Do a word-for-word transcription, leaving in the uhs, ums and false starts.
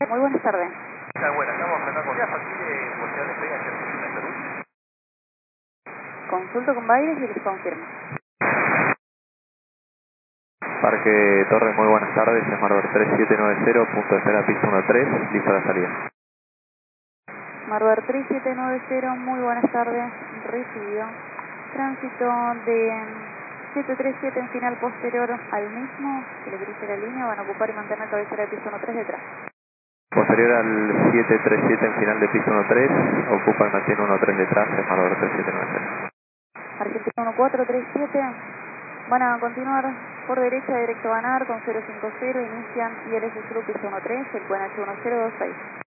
Muy buenas tardes. Está buena, estamos acá con la factura de posibilidad de pega en Perú. Consulto con Baires y les confirmo. Parque Torre, muy buenas tardes, es Marber tres siete nueve cero, punto de espera piso uno tres, listo la salida. Marber tres siete nueve cero, muy buenas tardes, recibido. Tránsito de siete tres siete en final posterior al mismo, que le cruce la línea, van a ocupar y mantener cabecera de piso uno tres detrás. Posterior al siete tres siete en final de piso uno tres, ocupa el mantiene uno tres detrás, es Marber tres siete nueve cero. Argentina uno cuatro tres siete, van a continuar por derecha directo a Banar con cero cinco cero, inician I L S Sur piso uno tres, el Q N H uno cero dos seis.